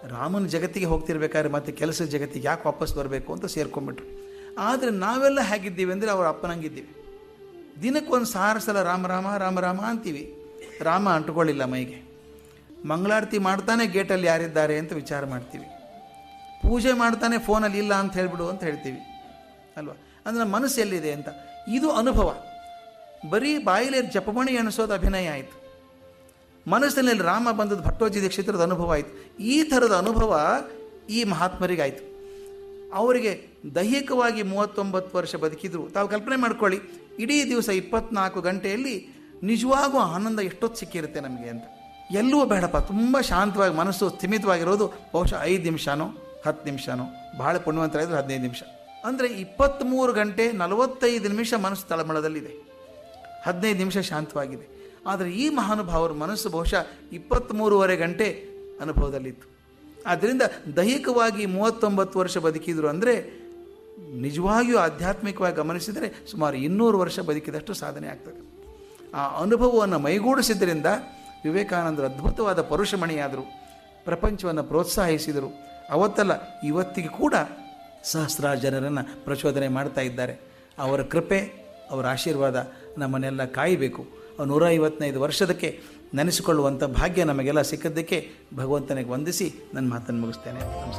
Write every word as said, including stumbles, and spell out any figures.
ರಾಮನ ಜಗತ್ತಿಗೆ ಹೋಗ್ತಿರ್ಬೇಕಾದ್ರೆ ಮತ್ತೆ ಕೆಲಸದ ಜಗತ್ತಿಗೆ ಯಾಕೆ ವಾಪಸ್ ಬರಬೇಕು ಅಂತ ಸೇರ್ಕೊಂಡ್ಬಿಟ್ರು. ಆದರೆ ನಾವೆಲ್ಲ ಹೇಗಿದ್ದೀವಿ ಅಂದರೆ ಅವ್ರ ಅಪ್ಪನಂಗಿದ್ದೀವಿ. ದಿನಕ್ಕೊಂದು ಸಾವಿರ ಸಲ ರಾಮ ರಾಮ ರಾಮ ರಾಮ ಅಂತೀವಿ. ರಾಮ ಅಂಟ್ಕೊಳ್ಳಿಲ್ಲ ಮೈಗೆ. ಮಂಗಳಾರತಿ ಮಾಡ್ತಾನೆ ಗೇಟಲ್ಲಿ ಯಾರಿದ್ದಾರೆ ಅಂತ ವಿಚಾರ ಮಾಡ್ತೀವಿ. ಪೂಜೆ ಮಾಡ್ತಾನೆ ಫೋನಲ್ಲಿ ಇಲ್ಲ ಅಂತ ಹೇಳಿಬಿಡು ಅಂತ ಹೇಳ್ತೀವಿ ಅಲ್ವಾ. ಅಂದರೆ ಮನಸ್ಸು ಎಲ್ಲಿದೆ ಅಂತ. ಇದು ಅನುಭವ. ಬರೀ ಬಾಯಿಲೆ ಜಪಮಣಿ ಎಣಿಸೋದು ಅಭಿನಯ ಆಯಿತು. ಮನಸ್ಸಿನಲ್ಲಿ ರಾಮ ಬಂದದ್ದು ಭಟ್ಟೋಜಿ ದೀಕ್ಷಿತರದ ಅನುಭವ ಆಯಿತು. ಈ ಥರದ ಅನುಭವ ಈ ಮಹಾತ್ಮರಿಗಾಯಿತು. ಅವರಿಗೆ ದೈಹಿಕವಾಗಿ ಮೂವತ್ತೊಂಬತ್ತು ವರ್ಷ ಬದುಕಿದ್ರು. ತಾವು ಕಲ್ಪನೆ ಮಾಡ್ಕೊಳ್ಳಿ, ಇಡೀ ದಿವಸ ಇಪ್ಪತ್ನಾಲ್ಕು ಗಂಟೆಯಲ್ಲಿ ನಿಜವಾಗೂ ಆನಂದ ಎಷ್ಟೊತ್ತು ಸಿಕ್ಕಿರುತ್ತೆ ನಮಗೆ ಅಂತ. ಎಲ್ಲೂ ಬೇಡಪ್ಪ, ತುಂಬ ಶಾಂತವಾಗಿ ಮನಸ್ಸು ಸ್ಥಿಮಿತವಾಗಿರೋದು ಬಹುಶಃ ಐದು ನಿಮಿಷನೋ ಹತ್ತು ನಿಮಿಷನೋ, ಬಹಳ ಪುಣ್ಯವಂತರಾಯಿದ್ರು ಹದಿನೈದು ನಿಮಿಷ. ಅಂದರೆ ಇಪ್ಪತ್ತ್ಮೂರು ಗಂಟೆ ನಲವತ್ತೈದು ನಿಮಿಷ ಮನಸ್ಸು ತಳಮಳದಲ್ಲಿದೆ, ಹದಿನೈದು ನಿಮಿಷ ಶಾಂತವಾಗಿದೆ. ಆದರೆ ಈ ಮಹಾನುಭಾವರ ಮನಸ್ಸು ಬಹುಶಃ ಇಪ್ಪತ್ತ್ಮೂರುವರೆ ಗಂಟೆ ಅನುಭವದಲ್ಲಿತ್ತು. ಆದ್ದರಿಂದ ದೈಹಿಕವಾಗಿ ಮೂವತ್ತೊಂಬತ್ತು ವರ್ಷ ಬದುಕಿದ್ರು ಅಂದರೆ ನಿಜವಾಗಿಯೂ ಆಧ್ಯಾತ್ಮಿಕವಾಗಿ ಗಮನಿಸಿದರೆ ಸುಮಾರು ಇನ್ನೂರು ವರ್ಷ ಬದುಕಿದಷ್ಟು ಸಾಧನೆ ಆಗ್ತದೆ. ಆ ಅನುಭವವನ್ನು ಮೈಗೂಡಿಸಿದ್ದರಿಂದ ವಿವೇಕಾನಂದರು ಅದ್ಭುತವಾದ ಪರುಷಮಣಿಯಾದರು, ಪ್ರಪಂಚವನ್ನು ಪ್ರೋತ್ಸಾಹಿಸಿದರು. ಅವತ್ತಲ್ಲ ಇವತ್ತಿಗೆ ಕೂಡ ಸಹಸ್ರಾರು ಜನರನ್ನು ಪ್ರಚೋದನೆ ಮಾಡ್ತಾ ಇದ್ದಾರೆ. ಅವರ ಕೃಪೆ, ಅವರ ಆಶೀರ್ವಾದ ನಮ್ಮನ್ನೆಲ್ಲ ಕಾಯಬೇಕು. ನೂರ ಐವತ್ತೈದು ವರ್ಷದಕ್ಕೆ ನೆನೆಸಿಕೊಳ್ಳುವಂಥ ಭಾಗ್ಯ ನಮಗೆಲ್ಲ ಸಿಕ್ಕದ್ದಕ್ಕೆ ಭಗವಂತನಿಗೆ ವಂದಿಸಿ ನನ್ನ ಮಾತನ್ನು ಮುಗಿಸ್ತೇನೆ. ನಮಸ್ಕಾರ.